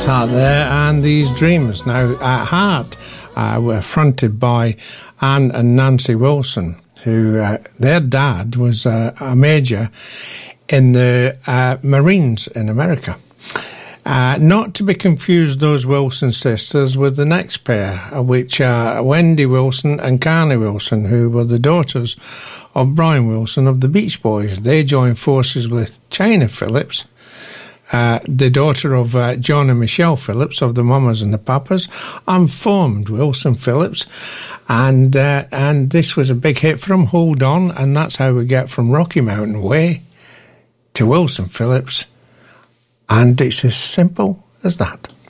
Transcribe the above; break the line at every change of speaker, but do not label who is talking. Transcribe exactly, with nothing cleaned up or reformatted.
Out there, and these Dreams, now at heart, uh, were fronted by Anne and Nancy Wilson, who uh, their dad was uh, a major in the uh, Marines in America. Uh, not to be confused, those Wilson sisters, with the next pair, which are Wendy Wilson and Carney Wilson, who were the daughters of Brian Wilson of the Beach Boys. They joined forces with Chynna Phillips, Uh, the daughter of uh, John and Michelle Phillips of the Mamas and the Papas, and formed Wilson Phillips, and uh, and this was a big hit from Hold On, and that's how we get from Rocky Mountain Way to Wilson Phillips, and it's as simple as that.